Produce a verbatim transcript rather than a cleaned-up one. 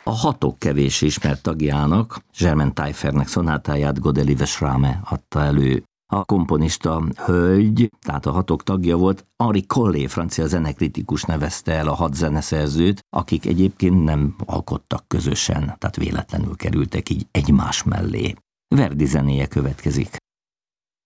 A hatok kevés ismert tagjának, Germaine Taillefernek szonátáját Godelieve Schramme adta elő. A komponista hölgy, tehát a hatok tagja volt, Henri Collet, francia zenekritikus nevezte el a hat zeneszerzőt, akik egyébként nem alkottak közösen, tehát véletlenül kerültek így egymás mellé. Verdi zenéje következik.